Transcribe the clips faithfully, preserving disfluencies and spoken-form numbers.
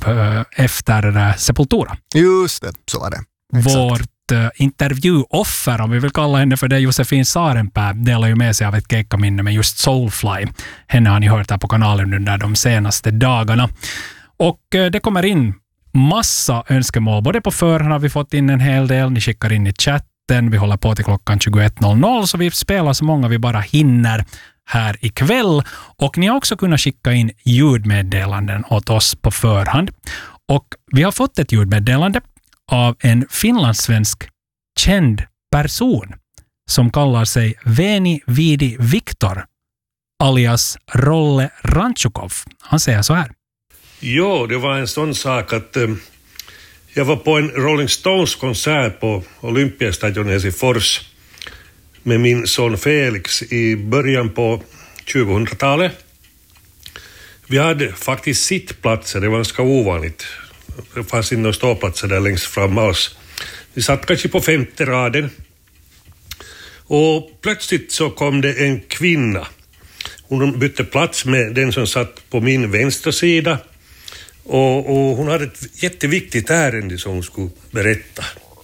för, efter Sepultura. Just det, så var det. Exakt. Vårt uh, intervjuoffer, om vi vill kalla henne för det, Josefin Sarenpää, delar ju med sig av ett keikkaminne med just Soulfly. Henne har ni hört här på kanalen under de senaste dagarna. Och uh, det kommer in massa önskemål. Både på förhand har vi fått in en hel del. Ni skickar in i chatten. Vi håller på till klockan tjugoett noll noll, så vi spelar så många vi bara hinner här ikväll. Och ni har också kunnat skicka in ljudmeddelanden åt oss på förhand. Och vi har fått ett ljudmeddelande av en finlandssvensk känd person som kallar sig Veni Vidi Viktor alias Rolle Ranchukov. Han säger så här. Jo, det var en sån sak att eh, jag var på en Rolling Stones-konsert på Olympiastadion i Helsingfors med min son Felix i början på tjugohundratalet. Vi hade faktiskt sittplatser, det var ganska ovanligt. Det fanns inte några ståplatser där längst fram alls. Vi satt kanske på femte raden. Och plötsligt så kom det en kvinna. Hon bytte plats med den som satt på min vänstra sida. Och, och hon hade ett jätteviktigt ärende som hon skulle berätta.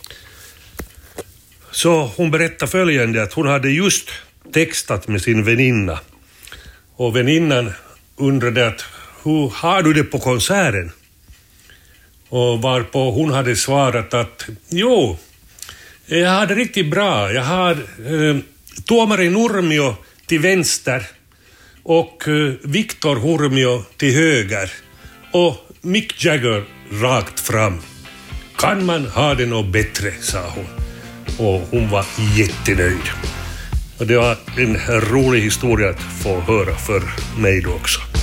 Så hon berättade följande, att hon hade just textat med sin väninna. Och väninnan undrade att, hur har du det på konserten? Och varpå hon hade svarat att, jo, jag hade riktigt bra. Jag har eh, Tuomari Nurmio till vänster och eh, Viktor Hurmio till höger och Mick Jagger rakt fram. Kan man ha det något bättre, sa hon. Och hon var jättenöjd. Och det var en rolig historia att få höra för mig då också.